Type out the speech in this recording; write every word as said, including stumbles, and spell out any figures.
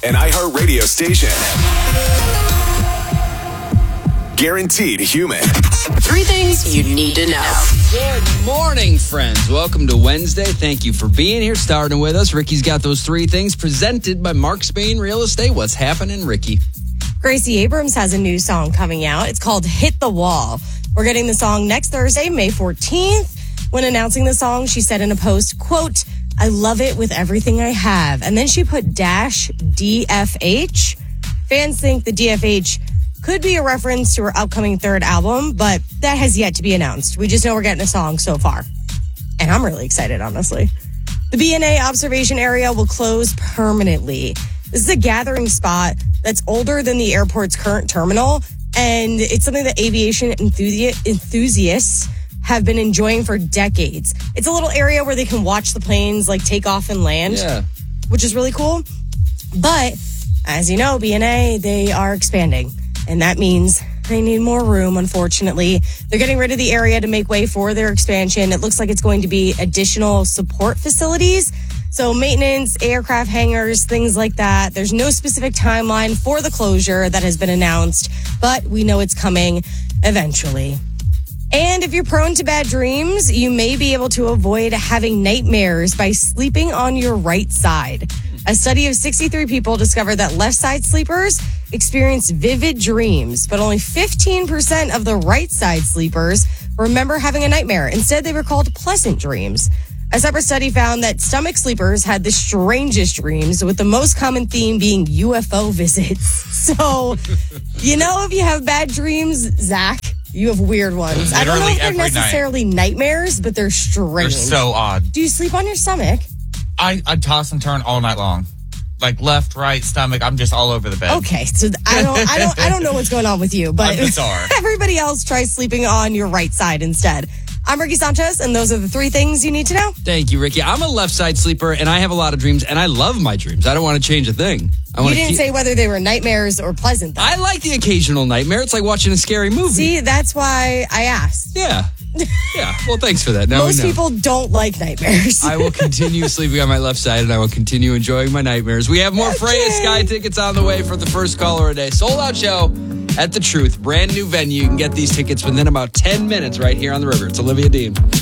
an iHeartRadio station. Guaranteed human. Three things you need to know. Good morning, friends. Welcome to Wednesday. Thank you for being here, starting with us. Ricky's got those three things presented by Mark Spain Real Estate. What's happening, Ricky? Gracie Abrams has a new song coming out. It's called Hit the Wall. We're getting the song next Thursday, May fourteenth. When announcing the song, she said in a post, quote, "I love it with everything I have." And then she put dash D F H. Fans think the D F H could be a reference to her upcoming third album, but that has yet to be announced. We just know we're getting a song so far. And I'm really excited, honestly. The B N A observation area will close permanently. This is a gathering spot that's older than the airport's current terminal, and it's something that aviation enthusi- enthusiasts have been enjoying for decades. It's a little area where they can watch the planes like take off and land, Yeah. which is really cool. But as you know, B N A, they are expanding, and that means they need more room, unfortunately. They're getting rid of the area to make way for their expansion. It looks like it's going to be additional support facilities. So maintenance, aircraft hangars, things like that. There's no specific timeline for the closure that has been announced, but we know it's coming eventually. And if you're prone to bad dreams, you may be able to avoid having nightmares by sleeping on your right side. A study of sixty-three people discovered that left side sleepers experience vivid dreams, but only fifteen percent of the right side sleepers remember having a nightmare. Instead, they recalled pleasant dreams. A separate study found that stomach sleepers had the strangest dreams, with the most common theme being U F O visits. So, you know, if you have bad dreams, Zach, you have weird ones. I don't know if they're necessarily night. nightmares, but they're strange. They're so odd. Do you sleep on your stomach? I, I toss and turn all night long. Like left, right, stomach. I'm just all over the bed. Okay, so I don't, I don't, I don't know what's going on with you, but I'm bizarre. Everybody else tries sleeping on your right side instead. I'm Ricky Sanchez, and those are the three things you need to know. Thank you, Ricky. I'm a left side sleeper, and I have a lot of dreams, and I love my dreams. I don't want to change a thing. I You want didn't keep... say whether they were nightmares or pleasant, though. I like the occasional nightmare. It's like watching a scary movie. See, that's why I asked. Yeah. Yeah. Well, thanks for that. Now Most we know. people don't like nightmares. I will continue sleeping on my left side, and I will continue enjoying my nightmares. We have more Okay. Freya Sky tickets on the way for the first caller a day. Sold out show at The Truth. Brand new venue. You can get these tickets within about ten minutes right here on the river. It's Olivia Dean.